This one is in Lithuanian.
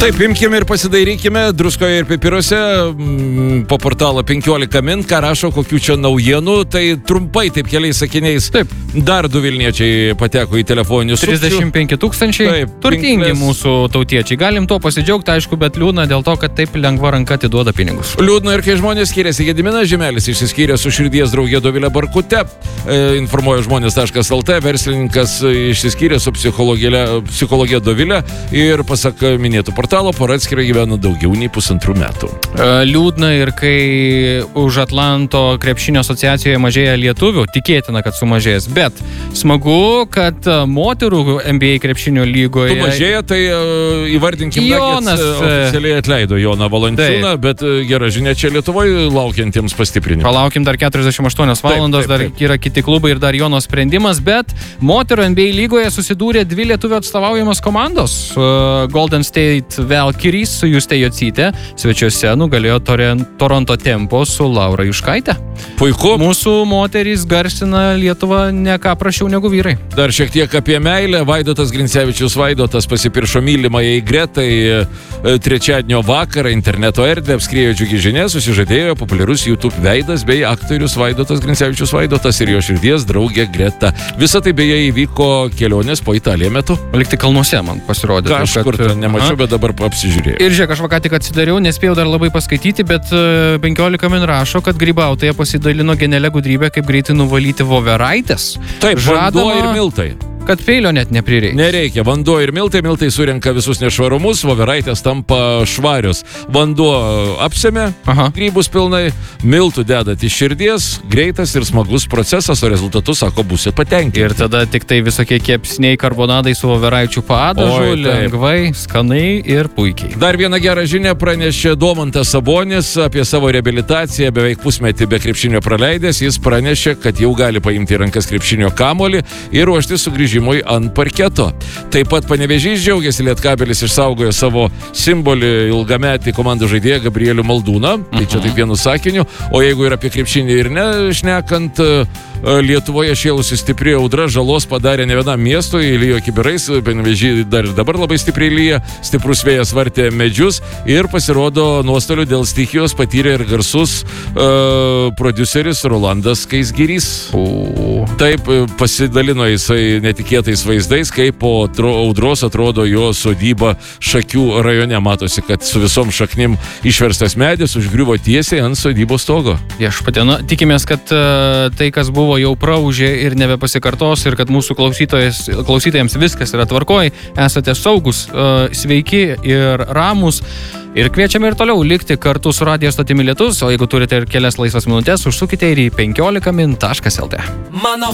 Taip, imkime ir pasidairykime Druskoje ir Pipiruose po portalą 15 min, ką rašo, kokių čia naujienų. Tai trumpai, taip keliais sakiniais. Taip. Dar 2 Vilniečiai pateko į telefoninius 35 000. Turtingi mūsų tautiečiai. Galim to pasidžiaugti, aišku, bet liūdna dėl to, kad taip lengva ranka atiduoda pinigus. Liūdna ir kai žmonės skiriasi. Gediminas Žemelis išsiskyrė su širdies draugė Dovilė Barkute. Informuoja žmonės.lt. Verslininkas išsiskyrė su psichologė Dovilė ir pasak minėtų portalo, pora atskirai gyvena daugiau nei 1,5 metų. Liūdna ir kai už Atlanto krepšinio asociacijoje mažėja lietuvių, tikėtina, kad sumažės. Bet smagu, kad moterų NBA krepšinio lygoje... Mažėja, tai įvardinkim, Jonas oficialiai atleido Joną Valančiūną, bet gera žinia čia Lietuvoje laukiantiems pastiprinimų. Palaukim dar 48 valandos, dar yra kiti klubai ir dar Jono sprendimas, bet moterų NBA lygoje susidūrė 2 lietuvių atstovaujamos komandos. Golden State Valkyries su Juste Jocyte svečiuose nugalėjo Toronto Tempo su Laura Juškaitė. Puiku. Mūsų moterys garsina Lietuvą ne ką prašiau negu vyrai. Dar šiek tiek apie meilę. Vaidotas Grincevičius pasipiršo mylimajai Gretai trečiadienio vakarą interneto erdvę, apskriejo džiugi žinia, susižadėjo populiarus YouTube veidas bei aktorius Vaidotas Grincevičius ir jo širdies draugė Greta. Visa tai beje įvyko kelionės po Italiją metu. Likti kalnuose man pasirodė. Kažkur nemačiau, bet dabar apsižiūrėjau. Ir žiūrėk, aš vakar tik atsidariau, nespėjau dar labai paskaityti, bet 15 min rašo, kad grybautoja pasidalino genialia gudrybė, kaip greitai nuvalyti voveraites. Taip, vanduo ir miltai. Kad peilio net neprireikia. Nereikia. Vanduo ir miltai surenka visus nešvarumus, voveraitės tampa švarios. Vanduo apsemia grybus pilnai, miltų dedat iš širdies, greitas ir smagus procesas, o rezultatus, sako, būsit patenkinti. Ir tada tik tai visokie kepsniai, karbonadai su voveraičių padažu, lengvai, skanai ir puikiai. Dar vieną gerą žinią pranešė Domantas Sabonis apie savo reabilitaciją, beveik pusmetį be krepšinio praleidęs. Jis pranešė, kad jau gali paimti į rankas krepšinio kamuolį ir ruošti sugrįžimui ant parketo. Taip pat Panevėžys džiaugiasi, Lietkabelis išsaugojo savo simbolį ilgametį komandų žaidėją Gabrielių Maldūną. Tai čia taip vienu sakiniu. O jeigu ir apie krepšinį ir nešnekant, Lietuvoje šėlusi stipri audra žalos padarė ne vienam miestui, lyjo kibirais, Panevėžy dar ir dabar labai stipriai lyja, stiprus vėjas vartė medžius ir pasirodo nuostolių dėl stichijos patyrė ir garsus prodiuseris Rolandas Skaisgirys. Taip pasidalino jisai netikėtais vaizdais, kaip po audros atrodo jo sodyba Šakių rajone. Matosi, kad su visom šaknim išverstas medis užgriuvo tiesiai ant sodybos stogo. Viešpatie, tikimės, kad tai, kas buvo, jau praūžė ir nebepasikartos ir kad mūsų klausytojams viskas yra tvarkoj, esate saugus, sveiki ir ramūs. Ir kviečiame ir toliau likti kartu su radijo stotimi Lietus, o jeigu turite ir kelias laisvas minutės, užsukite ir į 15min.lt.